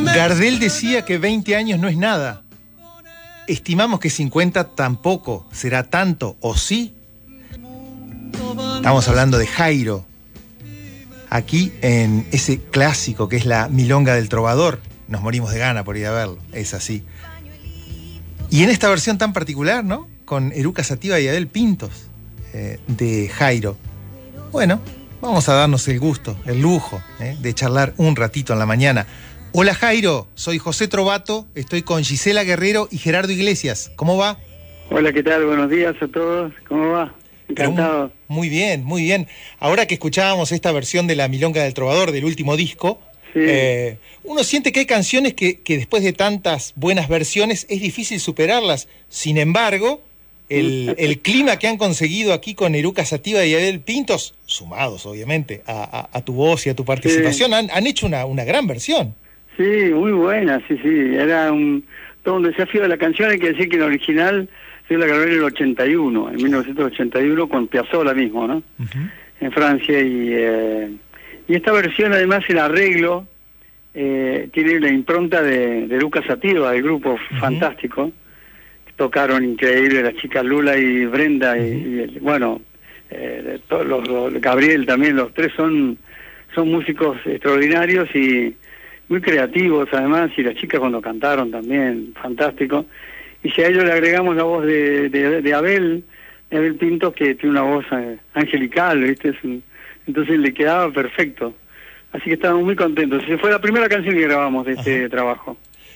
Gardel decía que 20 años no es nada. Estimamos que 50 tampoco será tanto, ¿o sí? Estamos hablando de Jairo, aquí en ese clásico que es la Milonga del Trovador. Nos morimos de gana por ir a verlo, es así. Y en esta versión tan particular, ¿no? Con Eruca Sativa y Abel Pintos, de Jairo. Bueno, vamos a darnos el gusto, el lujo, de charlar un ratito en la mañana. Hola Jairo, soy José Trovato, estoy con Gisela Guerrero y Gerardo Iglesias. ¿Cómo va? Hola, ¿qué tal? Buenos días a todos. ¿Cómo va? Encantado. Muy bien, muy bien. Ahora que escuchábamos esta versión de la Milonga del Trovador, del último disco, sí. Uno siente que hay canciones que después de tantas buenas versiones es difícil superarlas. Sin embargo, el clima que han conseguido aquí con Eruca Sativa y Abel Pintos, sumados obviamente a tu voz y a tu participación, sí. han hecho una gran versión. Sí, muy buena, sí. Era todo un desafío de la canción. Hay que decir que en original yo la grabé en el 81, en 1981, con Piazzolla mismo, ¿no? Uh-huh. En Francia. Y esta versión, además, el arreglo tiene la impronta de Eruca Sativa, del grupo, uh-huh. Fantástico. Tocaron increíble las chicas Lula y Brenda, uh-huh. y bueno, todos los Gabriel también, los tres son músicos extraordinarios y muy creativos además, y las chicas cuando cantaron también, fantástico. Y si a ellos le agregamos la voz de Abel Pintos, que tiene una voz angelical, ¿viste? Entonces le quedaba perfecto. Así que estábamos muy contentos. Fue la primera canción que grabamos de este trabajo.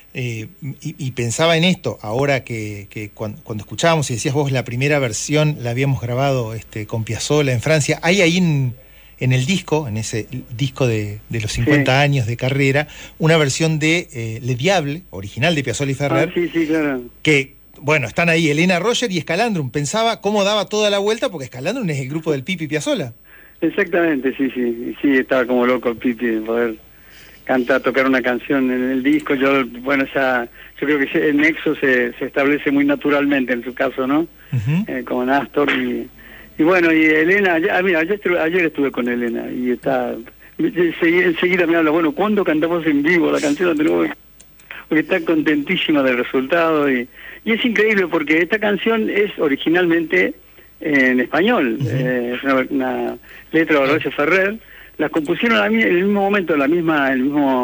Y pensaba en esto, ahora que cuando escuchábamos y decías vos la primera versión la habíamos grabado con Piazzolla en Francia, hay ahí en el disco, en ese disco de los 50 sí. años de carrera, una versión de Le Diable, original de Piazzolla y Ferrer, sí, claro. Que, bueno, están ahí Elena Roger y Escalandrum. Pensaba cómo daba toda la vuelta, porque Escalandrum es el grupo del Pipi Piazzolla. Exactamente, sí, estaba como loco el Pipi de poder tocar una canción en el disco. Yo creo que el nexo se establece muy naturalmente en su caso, ¿no? Uh-huh. Como en Astor y bueno, y Elena, ayer estuve con Elena y enseguida me habla, bueno, ¿cuándo cantamos en vivo la canción? Porque está contentísima del resultado y es increíble porque esta canción es originalmente en español, uh-huh. Es una letra de Horacio Ferrer. Las compusieron en el mismo momento, la misma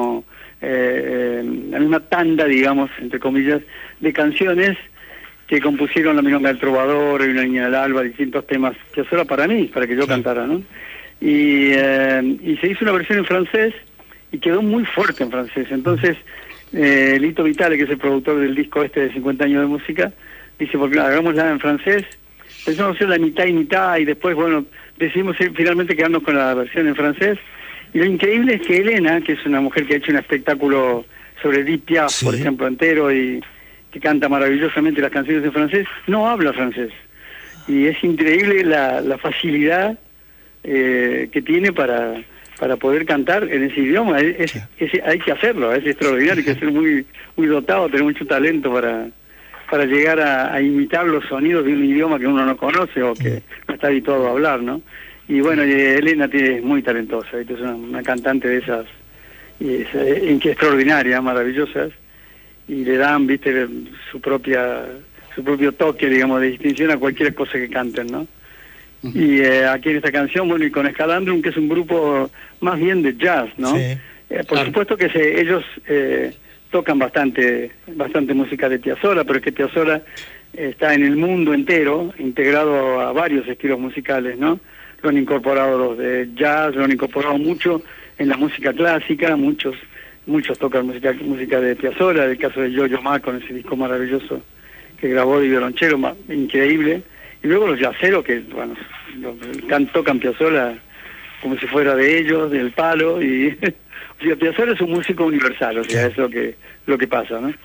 tanda, digamos, entre comillas, de canciones que compusieron la Milonga del Trovador, y Una Niña del Alba, distintos temas, que solo para mí, para que yo cantara, ¿no? Y se hizo una versión en francés y quedó muy fuerte en francés. Entonces, Lito Vitale, que es el productor del disco de 50 años de música, dice, porque hagámosla en francés, pensamos hacer la mitad y mitad, y después, bueno, decidimos finalmente quedarnos con la versión en francés. Y lo increíble es que Elena, que es una mujer que ha hecho un espectáculo sobre Edith Piaf, sí. por ejemplo, entero, y que canta maravillosamente las canciones en francés, no habla francés. Y es increíble la facilidad que tiene para poder cantar en ese idioma. Hay que hacerlo, es extraordinario, hay que ser muy dotado, tener mucho talento para llegar a imitar los sonidos de un idioma que uno no conoce o que no está habituado a hablar, ¿no? Y bueno, Elena es muy talentosa, es una cantante de esas extraordinarias, maravillosas, y le dan, viste, su propio toque, digamos, de distinción a cualquier cosa que canten, ¿no? Uh-huh. Y aquí en esta canción, bueno, y con Escalandrum, que es un grupo más bien de jazz, ¿no? Sí. Por supuesto que ellos tocan bastante música de Piazzolla, pero es que Piazzolla está en el mundo entero, integrado a varios estilos musicales, ¿no? Lo han incorporado los de jazz, lo han incorporado mucho en la música clásica, muchos tocan música de Piazzolla, el caso de Yo-Yo Ma con ese disco maravilloso que grabó de violonchelo, increíble, y luego los jazzeros que, bueno, tocan Piazzolla como si fuera de ellos, del palo, y o sea, Piazzolla es un músico universal, o sea, es lo que pasa, ¿no?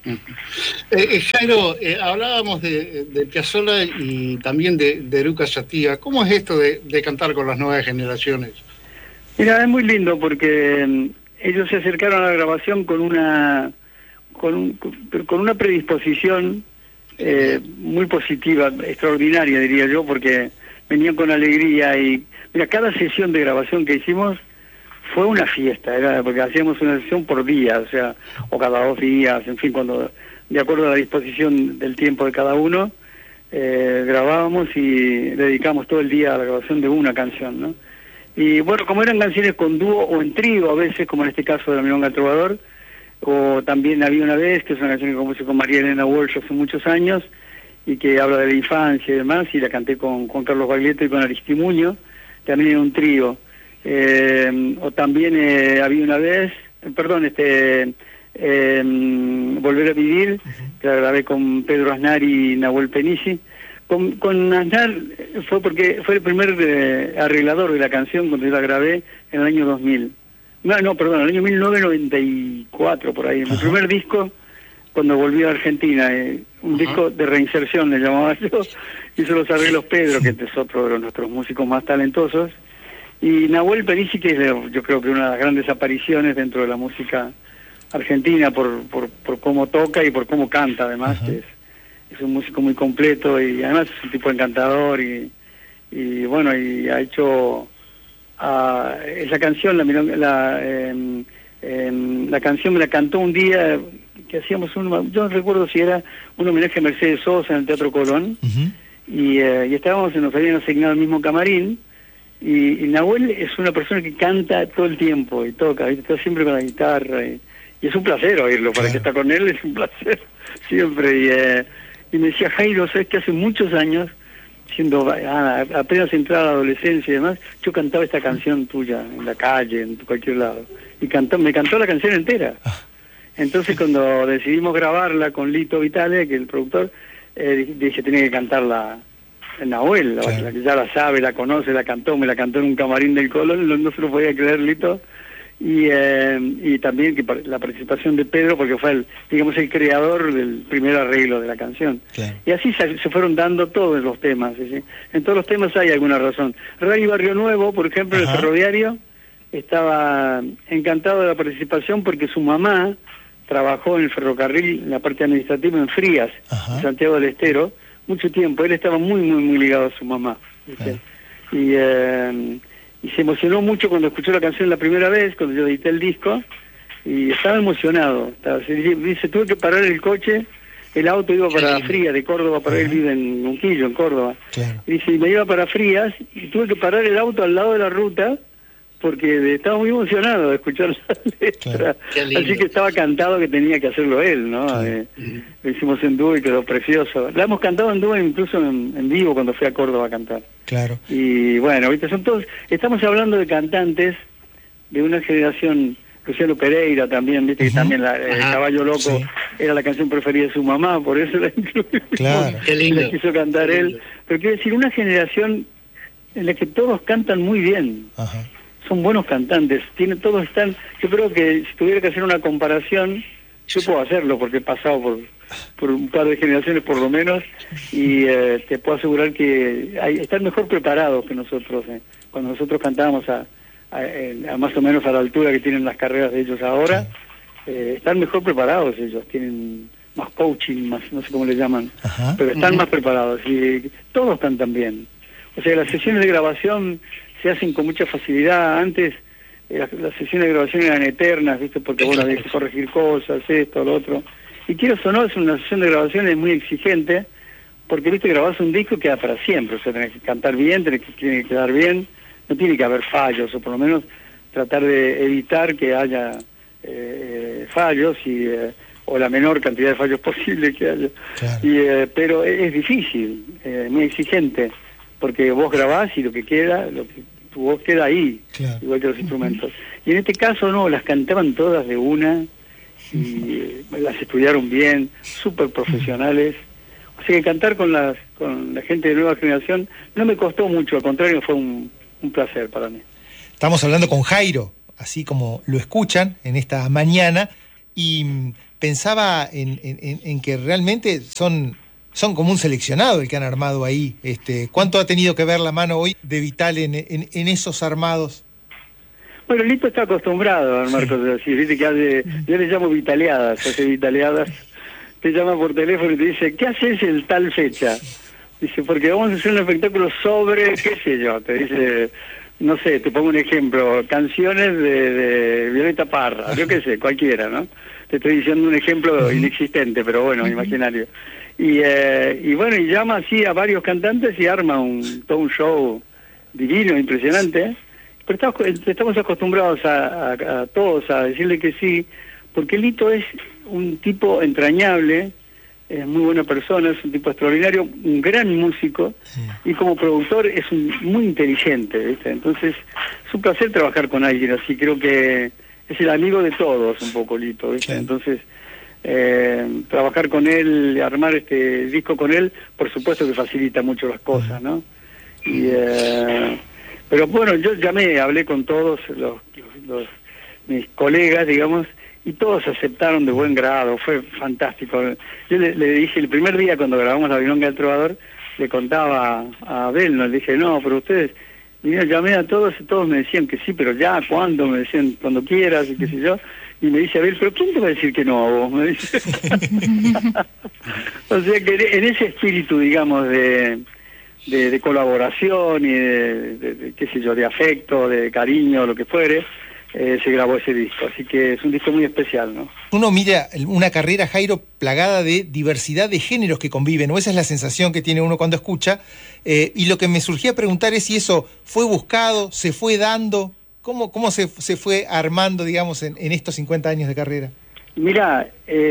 Jairo, hablábamos de Piazzolla y también de Eruca Sativa. ¿Cómo es esto de cantar con las nuevas generaciones? Mira, es muy lindo porque ellos se acercaron a la grabación con una predisposición muy positiva, extraordinaria, diría yo, porque venían con alegría y mira, cada sesión de grabación que hicimos fue una fiesta, era porque hacíamos una sesión por día, o sea, o cada 2 días, en fin, cuando de acuerdo a la disposición del tiempo de cada uno, grabábamos y dedicamos todo el día a la grabación de una canción, ¿no? Y bueno, como eran canciones con dúo o en trío a veces, como en este caso de la Milonga del Trovador, o también Había una vez, que es una canción que compuse con María Elena Walsh hace muchos años, y que habla de la infancia y demás, y la canté con Juan Carlos Baglietto y con Aristimuño, también en un trío. O también Había una vez, Volver a vivir, que la grabé con Pedro Aznar y Nahuel Penisi. Con Aznar fue porque fue el primer arreglador de la canción cuando yo la grabé en el año 2000. En el año 1994, por ahí. Mi primer disco, cuando volví a Argentina, un disco de reinserción, le llamaba yo, hizo los arreglos Pedro, que es otro de nuestros músicos más talentosos, y Nahuel Penisi, que es yo creo que una de las grandes apariciones dentro de la música argentina por cómo toca y por cómo canta, además. Es un músico muy completo y además es un tipo encantador y bueno, y ha hecho esa canción, la canción me la cantó un día que hacíamos yo no recuerdo si era un homenaje a Mercedes Sosa en el Teatro Colón, y nos habían asignado el mismo camarín, y Nahuel es una persona que canta todo el tiempo y toca, ¿viste? Está siempre con la guitarra y es un placer oírlo, para que está con él es un placer siempre, y me decía, Jairo, ¿sabes que hace muchos años, siendo apenas entrada la adolescencia y demás, yo cantaba esta canción tuya en la calle, en cualquier lado, y me cantó la canción entera? Entonces cuando decidimos grabarla con Lito Vitale, que es el productor, dije, tenía que cantarla en Nahuel, la que ya la sabe, la conoce, me la cantó en un camarín del Colón, no se lo podía creer Lito. Y también la participación de Pedro, porque fue el creador del primer arreglo de la canción. Claro. Y así se fueron dando todos los temas, ¿sí? En todos los temas hay alguna razón. Ray Barrio Nuevo, por ejemplo, el ferroviario, estaba encantado de la participación porque su mamá trabajó en el ferrocarril, en la parte administrativa, en Frías, en Santiago del Estero, mucho tiempo. Él estaba muy, muy, muy ligado a su mamá, ¿sí? Y se emocionó mucho cuando escuchó la canción la primera vez, cuando yo edité el disco, y estaba emocionado. Dice, tuve que parar el coche, el auto iba para Frías, de Córdoba, para él vive en Unquillo, en Córdoba. Claro. Y dice, me iba para Frías, y tuve que parar el auto al lado de la ruta, porque estaba muy emocionado de escuchar la letra. Claro. Así que estaba cantado que tenía que hacerlo él, ¿no? Claro. Lo hicimos en dúo y quedó precioso. La hemos cantado en dúo incluso en vivo cuando fui a Córdoba a cantar. Claro. Y bueno, ahorita estamos hablando de cantantes de una generación, Luciano Pereira también, viste que también el Caballo Loco era la canción preferida de su mamá, por eso la incluimos. Claro. Qué lindo. La quiso cantar él. Pero quiero decir, una generación en la que todos cantan muy bien. Son buenos cantantes, todos están, yo creo que si tuviera que hacer una comparación, yo puedo hacerlo porque he pasado por un par de generaciones por lo menos, y te puedo asegurar que están mejor preparados que nosotros. Cuando nosotros cantábamos a más o menos a la altura que tienen las carreras de ellos ahora, están mejor preparados ellos, tienen más coaching, más no sé cómo le llaman, pero están más preparados y todos cantan bien. O sea, las sesiones de grabación se hacen con mucha facilidad. Antes las sesiones de grabación eran eternas, ¿viste? Porque bueno, había que corregir cosas, esto, lo otro. Y quieras o no, es una sesión de grabación es muy exigente, porque viste, grabás un disco y queda para siempre. O sea, tenés que cantar bien, tiene que quedar bien, no tiene que haber fallos, o por lo menos tratar de evitar que haya fallos o la menor cantidad de fallos posible que haya. Claro. Pero es difícil, muy exigente, porque vos grabás y lo que tu voz queda ahí, claro, igual que los instrumentos. Y en este caso no, las cantaban todas de una, y las estudiaron bien, súper profesionales. O sea que cantar con la gente de nueva generación no me costó mucho, al contrario, fue un placer para mí. Estamos hablando con Jairo, así como lo escuchan en esta mañana, y pensaba en que realmente son como un seleccionado el que han armado ahí. ¿Cuánto ha tenido que ver la mano hoy de Vitale en esos armados? Bueno, Lito está acostumbrado, Marcos, a decir, viste que yo le llamo vitaleadas, te llama por teléfono y te dice, ¿qué haces en tal fecha? Dice, porque vamos a hacer un espectáculo sobre, qué sé yo, te dice, no sé, te pongo un ejemplo, canciones de Violeta Parra, yo qué sé, cualquiera, ¿no? Te estoy diciendo un ejemplo inexistente, pero bueno, imaginario. Y bueno, y llama así a varios cantantes y arma todo un show divino, impresionante. Pero estamos acostumbrados a todos a decirle que sí, porque Lito es un tipo entrañable, es muy buena persona, es un tipo extraordinario, un gran músico, y como productor es muy inteligente, ¿viste? Entonces es un placer trabajar con alguien así, creo que es el amigo de todos un poco Lito, ¿viste? Sí. Entonces trabajar con él, armar este disco con él, por supuesto que facilita mucho las cosas, ¿no? Pero bueno, yo hablé con todos mis colegas, digamos, y todos aceptaron de buen grado, fue fantástico. Yo le dije, el primer día cuando grabamos La Milonga del Trovador, le contaba a Abel, le dije, no, pero ustedes, y yo llamé a todos y todos me decían que sí, pero ya, ¿cuándo? Me decían, cuando quieras, y qué sé yo. Y me dice Abel, ¿pero quién te va a decir que no a vos? Me dice. O sea que en ese espíritu, digamos, de colaboración y de qué sé yo, de afecto, de cariño, lo que fuere, se grabó ese disco, así que es un disco muy especial, ¿no? Uno mira una carrera, Jairo, plagada de diversidad de géneros que conviven, o esa es la sensación que tiene uno cuando escucha, y lo que me surgía preguntar es si eso fue buscado, se fue dando, ¿cómo se fue armando, digamos, en estos 50 años de carrera? Mirá,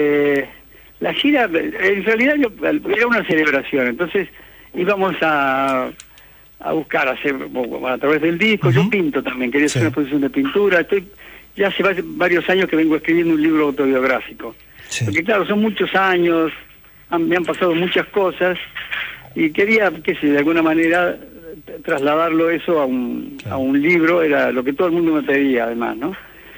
la gira, en realidad era una celebración, entonces íbamos a buscar, hacer a través del disco. Yo pinto también, quería hacer una exposición de pintura. Ya hace varios años que vengo escribiendo un libro autobiográfico. Sí. Porque claro, son muchos años, me han pasado muchas cosas, y quería, de alguna manera trasladarlo eso a un libro, era lo que todo el mundo me pedía además, ¿no?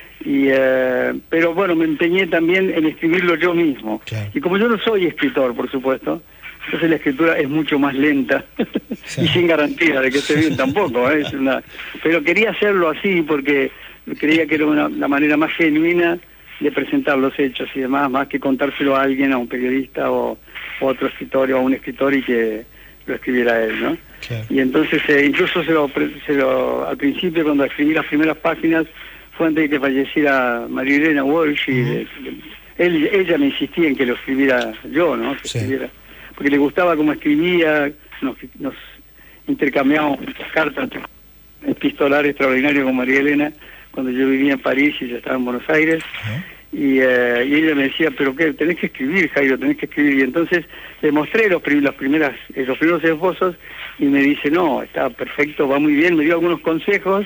Pero bueno, me empeñé también en escribirlo yo mismo. Claro. Y como yo no soy escritor, por supuesto, entonces la escritura es mucho más lenta y sin garantía de que esté bien tampoco, ¿eh? Pero quería hacerlo así porque creía que era la manera más genuina de presentar los hechos y demás, más que contárselo a alguien, a un periodista o otro escritor o a un escritor y que lo escribiera él, ¿no? Claro. Y entonces incluso al principio, cuando escribí las primeras páginas, fue antes de que falleciera María Elena Walsh, y ella me insistía en que lo escribiera yo, ¿no? Que escribiera, porque le gustaba cómo escribía, nos intercambiamos muchas cartas, epistolar extraordinario con María Elena, cuando yo vivía en París y ella estaba en Buenos Aires, y ella me decía, pero qué, tenés que escribir, Jairo, tenés que escribir, y entonces le mostré los primeros esbozos, y me dice, no, está perfecto, va muy bien, me dio algunos consejos,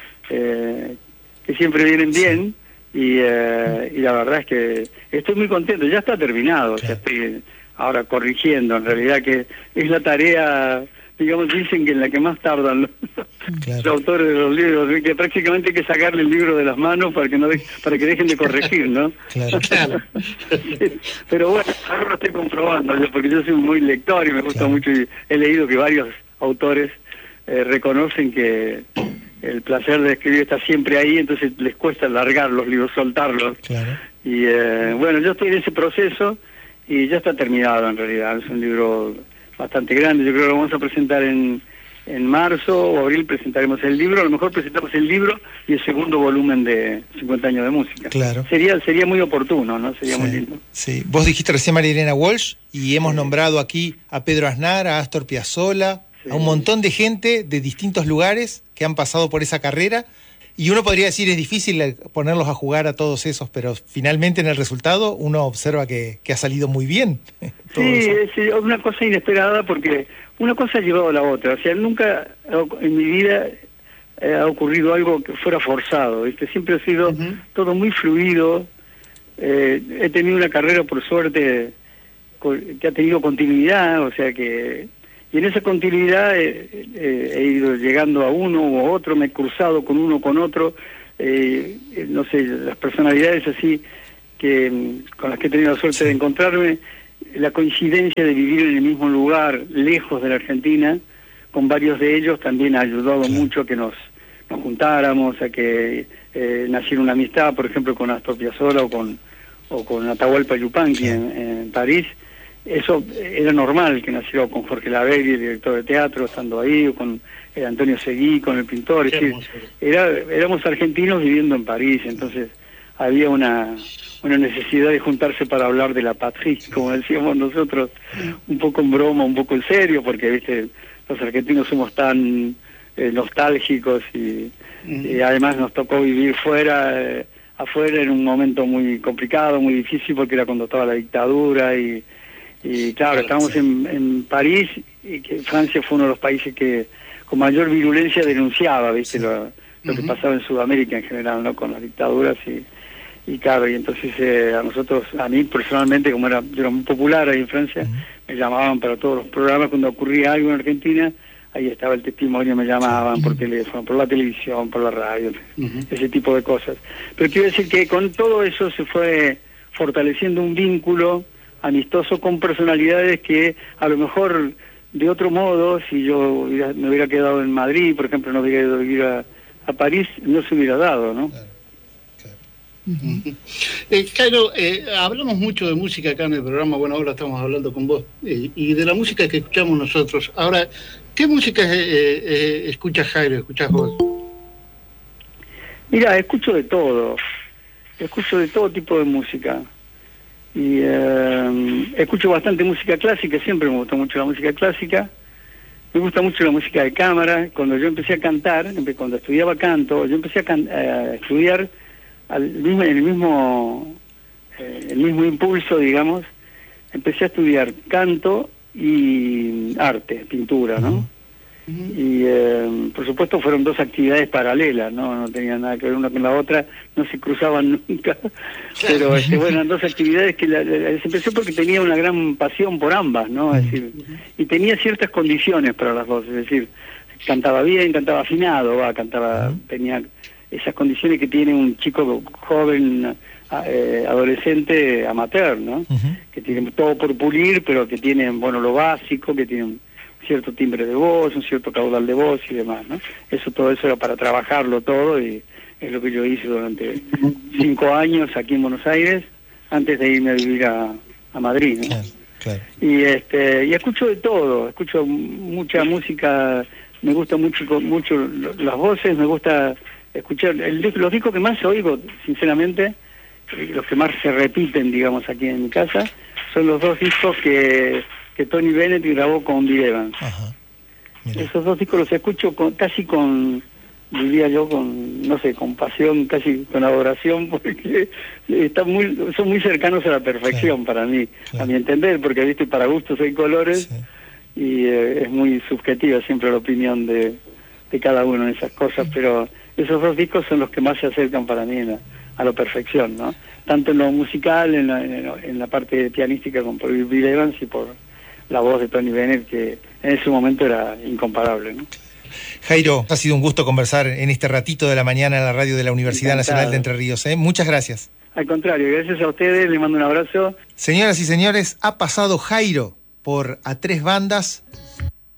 que siempre vienen bien, y la verdad es que estoy muy contento, ya está terminado, claro. Ya estoy ahora corrigiendo, en realidad que es la tarea, digamos, dicen que en la que más tardan los autores de los libros, que prácticamente hay que sacarle el libro de las manos para que dejen de corregir, ¿no? Claro. Pero bueno, ahora lo estoy comprobando, porque yo soy muy lector y me gusta mucho, y he leído que varios autores reconocen que el placer de escribir está siempre ahí, entonces les cuesta largar los libros, soltarlos. Claro. Y bueno, yo estoy en ese proceso y ya está terminado en realidad. Es un libro bastante grande, yo creo que lo vamos a presentar en marzo o abril, presentaremos el libro, a lo mejor presentamos el libro y el segundo volumen de 50 años de música. Claro. Sería muy oportuno, ¿no? Sería muy lindo. Sí, vos dijiste recién María Elena Walsh y hemos nombrado aquí a Pedro Aznar, a Astor Piazzolla, a un montón de gente de distintos lugares que han pasado por esa carrera, y uno podría decir es difícil ponerlos a jugar a todos esos, pero finalmente en el resultado uno observa que ha salido muy bien. Sí, es una cosa inesperada porque una cosa ha llevado a la otra, o sea, nunca en mi vida ha ocurrido algo que fuera forzado, ¿viste? Siempre ha sido todo muy fluido, he tenido una carrera por suerte que ha tenido continuidad, o sea que... Y en esa continuidad he ido llegando a uno u otro, me he cruzado con uno con otro, no sé, las personalidades así con las que he tenido la suerte de encontrarme, la coincidencia de vivir en el mismo lugar, lejos de la Argentina, con varios de ellos también ha ayudado mucho a que nos juntáramos, a que naciera una amistad, por ejemplo, con Astor Piazzolla o con Atahualpa Yupanqui en París. eso era normal que naciera con Jorge Lavegui, el director de teatro, estando ahí, o con Antonio Seguí, con el pintor. Es decir, éramos argentinos viviendo en París, entonces había una necesidad de juntarse para hablar de la patrie, como decíamos nosotros, un poco en broma, un poco en serio, porque viste, los argentinos somos tan nostálgicos y además nos tocó vivir afuera en un momento muy complicado, muy difícil, porque era cuando estaba la dictadura y claro, estábamos en París, y que Francia fue uno de los países que con mayor virulencia denunciaba, viste, lo que pasaba en Sudamérica en general, ¿no? Con las dictaduras y claro, y entonces a mí personalmente, como yo era muy popular ahí en Francia, me llamaban para todos los programas cuando ocurría algo en Argentina, ahí estaba el testimonio, me llamaban por teléfono, por la televisión, por la radio, ese tipo de cosas. Pero quiero decir que con todo eso se fue fortaleciendo un vínculo amistoso con personalidades que a lo mejor de otro modo, si yo me hubiera quedado en Madrid, por ejemplo, no hubiera ido a vivir a París, no se hubiera dado, ¿no? Jairo, hablamos mucho de música acá en el programa, bueno, ahora estamos hablando con vos, y de la música que escuchamos nosotros. Ahora, ¿qué música escuchas, Jairo, escuchás vos? Mira, escucho de todo tipo de música, y escucho bastante música clásica, siempre me gustó mucho la música clásica, me gusta mucho la música de cámara. Cuando yo empecé a cantar, cuando estudiaba canto, yo empecé a estudiar en el mismo impulso, digamos, empecé a estudiar canto y arte, pintura, ¿no? Y por supuesto fueron dos actividades paralelas, no tenían nada que ver una con la otra, no se cruzaban nunca, pero bueno, eran dos actividades que las empecé porque tenía una gran pasión por ambas, ¿no? Es decir, y tenía ciertas condiciones para las dos, es decir, cantaba bien, cantaba afinado, tenía esas condiciones que tiene un chico joven, adolescente, amateur, ¿no? Que tiene todo por pulir, pero que tiene, bueno, lo básico, que tiene un cierto timbre de voz, un cierto caudal de voz y demás, ¿no? Todo eso era para trabajarlo todo, y es lo que yo hice durante 5 años aquí en Buenos Aires, antes de irme a vivir a Madrid, ¿no? Claro. Y escucho de todo, escucho mucha música, me gusta mucho las voces, me gusta escuchar los discos que más oigo, sinceramente, los que más se repiten, digamos, aquí en mi casa, son los 2 discos que Tony Bennett grabó con Bill Evans. Esos 2 discos los escucho diría yo, con pasión, casi con adoración, porque son muy cercanos a la perfección, para mí, a mi entender, porque viste, para gustos hay colores, y es muy subjetiva siempre la opinión de cada uno en esas cosas, pero esos 2 discos son los que más se acercan para mí a la perfección, ¿no? Tanto en lo musical, en la parte pianística con Bill Evans, y por la voz de Tony Bennett, que en ese momento era incomparable, ¿no? Jairo, ha sido un gusto conversar en este ratito de la mañana en la radio de la Universidad Nacional de Entre Ríos. Muchas gracias. Al contrario, gracias a ustedes, les mando un abrazo. Señoras y señores, ha pasado Jairo por A Tres Bandas.